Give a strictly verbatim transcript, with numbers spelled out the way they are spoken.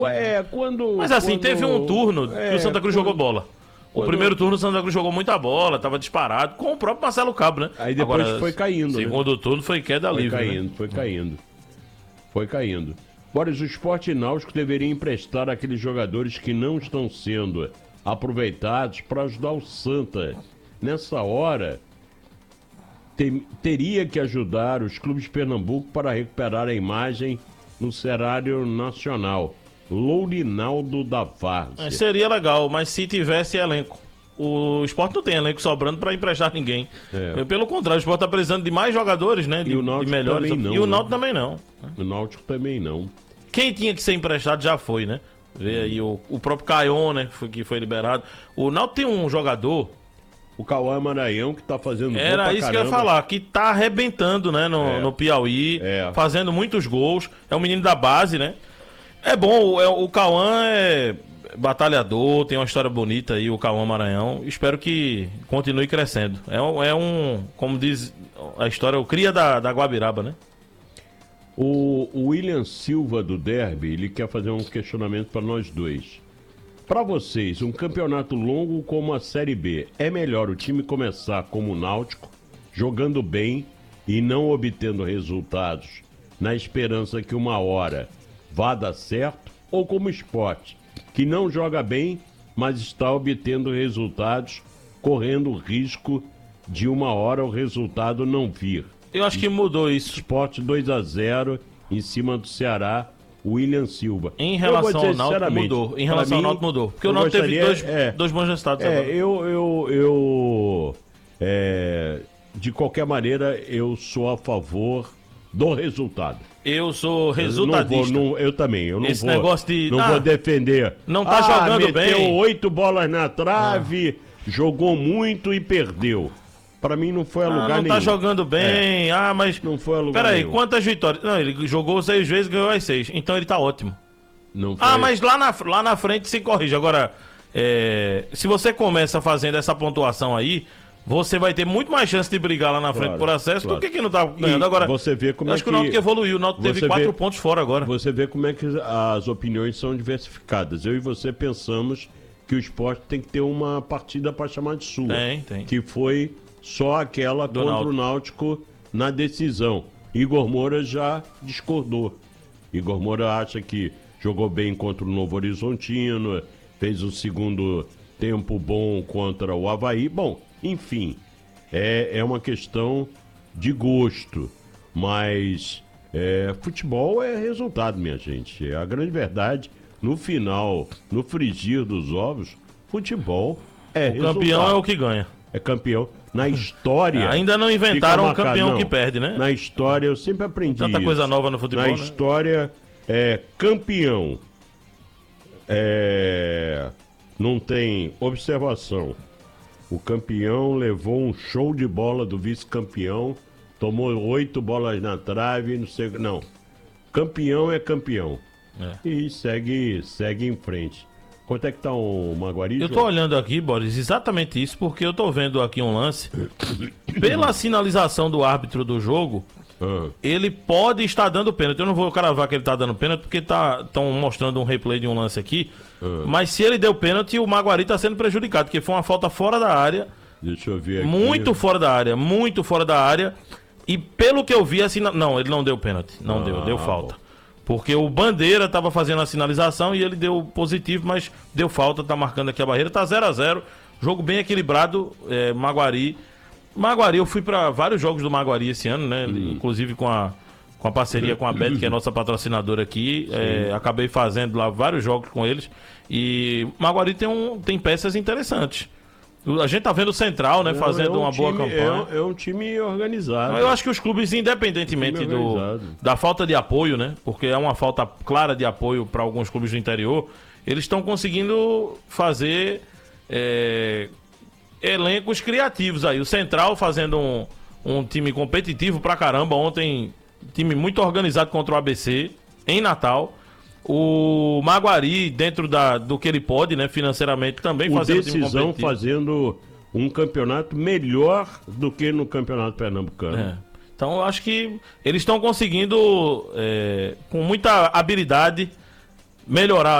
É, quando... Mas assim, quando, teve um turno é, que o Santa Cruz quando, jogou bola. O quando, primeiro turno o Santa Cruz jogou muita bola, tava disparado, com o próprio Marcelo Cabo, né? Aí depois Agora, foi caindo, segundo né? turno foi queda Foi livre, caindo, né? foi caindo. Foi caindo. Boris, o Sport Náutico deveria emprestar aqueles jogadores que não estão sendo aproveitados para ajudar o Santa. Nessa hora, te, teria que ajudar os clubes de Pernambuco para recuperar a imagem no cenário nacional. Lourinaldo da Várzea. É, seria legal, mas se tivesse elenco. O Sport não tem elenco sobrando para emprestar ninguém. É. Pelo contrário, o Sport tá precisando de mais jogadores, né? De, E o Náutico de melhores. também não, e o né? Náutico também não. O Náutico também não. Quem tinha que ser emprestado já foi, né? Vê aí o, o próprio Caion, né? Que foi, que foi liberado. O Náutico tem um jogador. O Cauã Maranhão, que tá fazendo gol Era pra isso que eu ia caramba. falar, que tá arrebentando, né? No, É. no Piauí, É. fazendo muitos gols. É um menino da base, né? É bom, é, o Cauã é batalhador, tem uma história bonita aí, o Cauã Maranhão. Espero que continue crescendo. É um, é um como diz a história, o cria da, da Guabiraba, né? O, o William Silva do Derby, ele quer fazer um questionamento para nós dois. Para vocês, um campeonato longo como a Série B, é melhor o time começar como o Náutico, jogando bem e não obtendo resultados, na esperança que uma hora vá dar certo, ou como o Sport, que não joga bem, mas está obtendo resultados, correndo o risco de uma hora o resultado não vir? Eu acho que mudou isso. Sport dois a zero em cima do Ceará, William Silva. Em Eu relação vou dizer ao Náutico sinceramente, mudou. Em pra relação ao mim, Náutico mudou. Porque eu o Náutico teve gostaria- dois, é, dois bons resultados É, agora. eu, eu, eu é, de qualquer maneira, eu sou a favor do resultado. Eu sou Eu, resultadista. não vou, não- eu também, eu não Esse vou, negócio de, não ah, vou defender. não tá Ah, jogando meteu bem. oito bolas na trave, jogou muito e perdeu. Pra mim não foi a Ah, lugar não nenhum. tá jogando bem. Ah, mas. Não foi a lugar Peraí, nenhum. quantas vitórias? Não, ele jogou seis vezes e ganhou as seis. Então ele tá ótimo. Não foi... Ah, mas lá na, lá na frente se corrige. Agora, é, se você começa fazendo essa pontuação aí, você vai ter muito mais chance de brigar lá na frente Claro, por acesso claro. do que quem não tá ganhando. E Agora, você vê como eu é acho que o que- Náutico evoluiu. O Náutico teve você quatro vê- pontos fora agora. Você vê como é que as opiniões são diversificadas. Eu e você pensamos que o Sport tem que ter uma partida para chamar de sua. Tem, tem. Que foi só aquela Do contra o Náutico na decisão. Igor Moura já discordou. Igor Moura acha que jogou bem contra o Novo Horizontino, fez o segundo tempo bom contra o Avaí. Bom, enfim, é, é uma questão de gosto, mas é, futebol é resultado, minha gente. A grande verdade, no final, no frigir dos ovos, futebol é O resultado. campeão é o que ganha. É campeão. Na história... Ainda não inventaram fica um marcado, campeão não. que perde, né? Na história, eu sempre aprendi Tanta isso. coisa nova no futebol, Na né? história, é, campeão é, não tem observação. O campeão levou um show de bola do vice-campeão, tomou oito bolas na trave, não sei... Não. Campeão é campeão. É. E segue, segue em frente. Quanto é que tá o Maguari? Eu tô olhando aqui, Boris, exatamente isso, porque eu tô vendo aqui um lance. Pela sinalização do árbitro do jogo, Ah, ele pode estar dando pênalti. Eu não vou cravar que ele tá dando pênalti, porque estão mostrando um replay de um lance aqui. Ah. Mas se ele deu pênalti, o Maguari tá sendo prejudicado, porque foi uma falta fora da área, deixa eu ver aqui. muito fora da área, muito fora da área. E pelo que eu vi, assim, não, ele não deu pênalti, não Ah, deu, deu falta. bom. Porque o Bandeira tava fazendo a sinalização e ele deu positivo, mas deu falta, tá marcando aqui a barreira, tá zero a zero. Jogo bem equilibrado, é, Maguari. Maguari, eu fui para vários jogos do Maguari esse ano, né? Hum. Inclusive com a, com a parceria com a Bet, que é nossa patrocinadora aqui. É, acabei fazendo lá vários jogos com eles. E Maguari tem, um, tem peças interessantes. A gente tá vendo o Central, né? Não, fazendo é um uma boa time- campanha. É um, é um time organizado. Eu acho que os clubes, independentemente Time do, organizado. da falta de apoio, né? Porque é uma falta clara de apoio para alguns clubes do interior, eles estão conseguindo fazer é, elencos criativos aí. O Central fazendo um, um time competitivo pra caramba. Ontem, time muito organizado contra o A B C, em Natal. O Maguari, dentro da, do que ele pode, né, financeiramente, também O fazendo um time Decisão competitivo. fazendo um campeonato melhor do que no campeonato pernambucano. É. Então eu acho que eles estão conseguindo, é, com muita habilidade, melhorar